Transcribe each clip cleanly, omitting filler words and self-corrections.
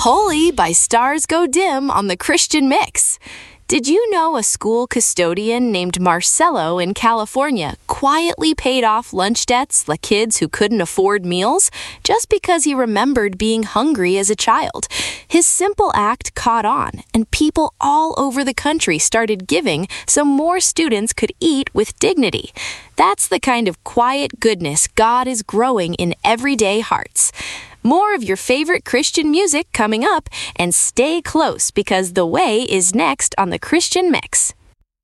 Holy by Stars Go Dim on the Christian Mix. Did you know a school custodian named Marcelo in California quietly paid off lunch debts like kids who couldn't afford meals just because he remembered being hungry as a child? His simple act caught on, and people all over the country started giving so more students could eat with dignity. That's the kind of quiet goodness God is growing in everyday hearts. More of your favorite Christian music coming up, and stay close because The Way is next on the Christian Mix.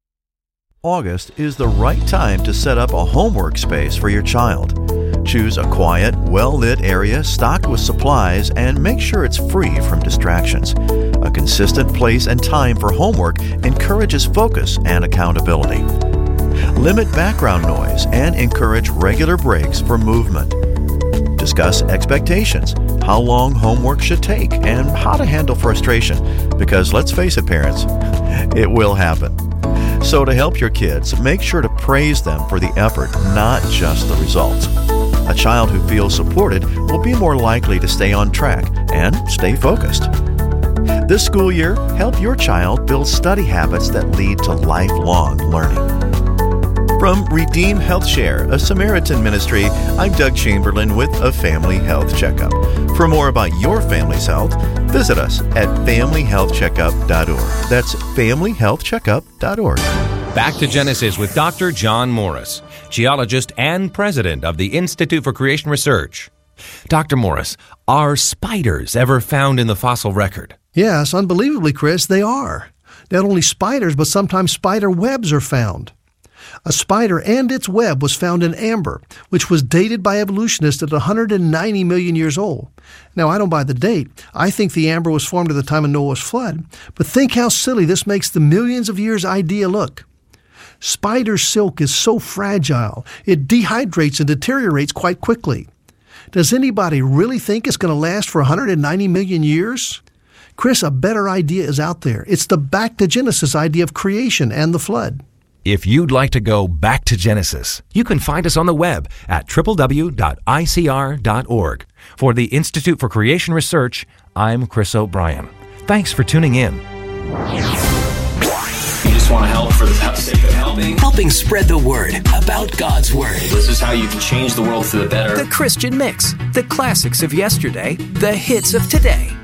August is the right time to set up a homework space for your child. Choose a quiet, well-lit area stocked with supplies and make sure it's free from distractions. A consistent place and time for homework encourages focus and accountability. Limit background noise and encourage regular breaks for movement. Discuss expectations, how long homework should take, and how to handle frustration. Because let's face it, parents, it will happen. So to help your kids, make sure to praise them for the effort, not just the results. A child who feels supported will be more likely to stay on track and stay focused. This school year, help your child build study habits that lead to lifelong learning. From Redeem Health Share, a Samaritan ministry, I'm Doug Chamberlain with a Family Health Checkup. For more about your family's health, visit us at familyhealthcheckup.org. That's familyhealthcheckup.org. Back to Genesis with Dr. John Morris, geologist and president of the Institute for Creation Research. Dr. Morris, are spiders ever found in the fossil record? Yes, unbelievably, Chris, they are. Not only spiders, but sometimes spider webs are found. A spider and its web was found in amber, which was dated by evolutionists at 190 million years old. Now, I don't buy the date. I think the amber was formed at the time of Noah's flood. But think how silly this makes the millions of years idea look. Spider silk is so fragile, it dehydrates and deteriorates quite quickly. Does anybody really think it's going to last for 190 million years? Chris, a better idea is out there. It's the back to Genesis idea of creation and the flood. If you'd like to go back to Genesis, you can find us on the web at www.icr.org. For the Institute for Creation Research, I'm Chris O'Brien. Thanks for tuning in. You just want to help for the sake of helping. Helping spread the word about God's Word. This is how you can change the world for the better. The Christian Mix. The classics of yesterday, the hits of today.